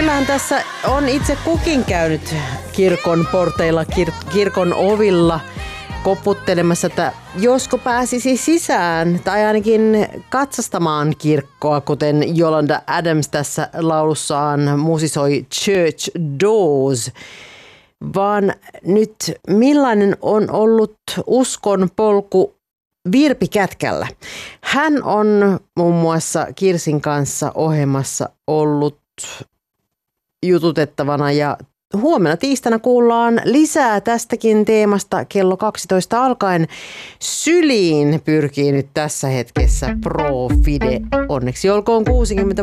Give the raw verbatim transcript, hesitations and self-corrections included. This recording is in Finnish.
kyllähän tässä on itse kukin käynyt kirkon porteilla, kir- kirkon ovilla koputtelemassa, että josko pääsisi sisään tai ainakin katsastamaan kirkkoa, kuten Yolanda Adams tässä laulussaan musisoi Church Doors. Vaan nyt millainen on ollut uskon polku Virpi Kätkällä? Hän on muun muassa Kirsin kanssa ohjelmassa ollut jututettavana ja huomenna tiistaina kuullaan lisää tästäkin teemasta kello kaksitoista alkaen. Syliin pyrkii nyt tässä hetkessä Pro Fide. Onneksi olkoon kuusikymmentä